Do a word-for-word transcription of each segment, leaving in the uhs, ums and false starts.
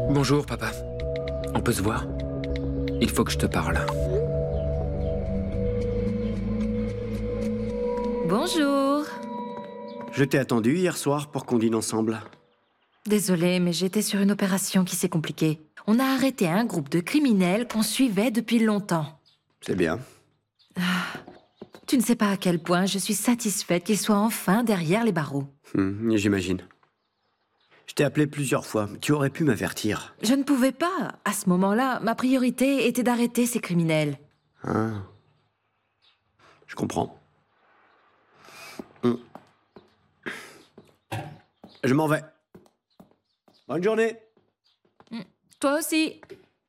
Bonjour, papa. On peut se voir? Il faut que je te parle. Bonjour. Je t'ai attendu hier soir pour qu'on dîne ensemble. Désolée, mais j'étais sur une opération qui s'est compliquée. On a arrêté un groupe de criminels qu'on suivait depuis longtemps. C'est bien. Ah, tu ne sais pas à quel point je suis satisfaite qu'ils soient enfin derrière les barreaux. Hum, j'imagine. Je t'ai appelé plusieurs fois. Tu aurais pu m'avertir. Je ne pouvais pas. À ce moment-là, ma priorité était d'arrêter ces criminels. Ah. Je comprends. Hum. Je m'en vais. Bonne journée. Toi aussi.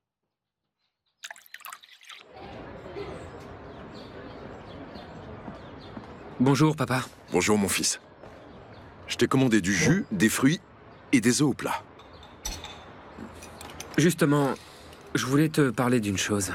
Bonjour, papa. Bonjour, mon fils. Je t'ai commandé du jus, des fruits et des œufs au plat. Justement, je voulais te parler d'une chose.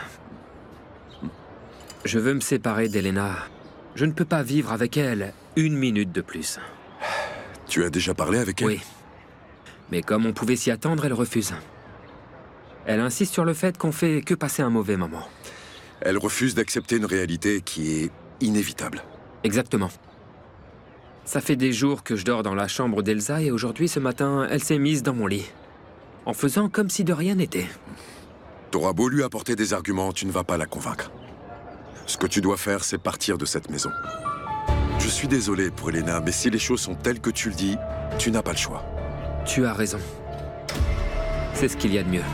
Je veux me séparer d'Elena. Je ne peux pas vivre avec elle une minute de plus. Tu as déjà parlé avec elle? Oui. Mais comme on pouvait s'y attendre, elle refuse. Elle insiste sur le fait qu'on fait que passer un mauvais moment. Elle refuse d'accepter une réalité qui est inévitable. Exactement. Ça fait des jours que je dors dans la chambre d'Elsa et aujourd'hui, ce matin, elle s'est mise dans mon lit. En faisant comme si de rien n'était. T'auras beau lui apporter des arguments, tu ne vas pas la convaincre. Ce que tu dois faire, c'est partir de cette maison. Je suis désolé pour Elena, mais si les choses sont telles que tu le dis, tu n'as pas le choix. Tu as raison. C'est ce qu'il y a de mieux.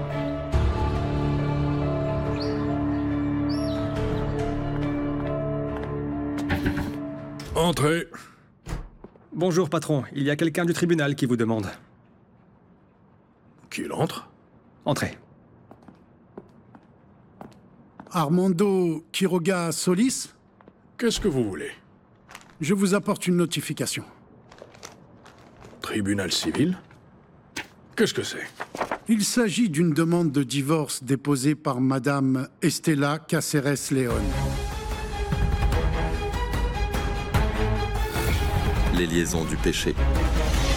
Entrez. Bonjour, patron. Il y a quelqu'un du tribunal qui vous demande. Qu'il entre. Entrez. Armando Quiroga Solis, Qu'est-ce que vous voulez? je vous apporte une notification. Tribunal civil? Qu'est-ce que c'est? Il s'agit d'une demande de divorce déposée par Madame Estela Cáceres León. Les liaisons du péché.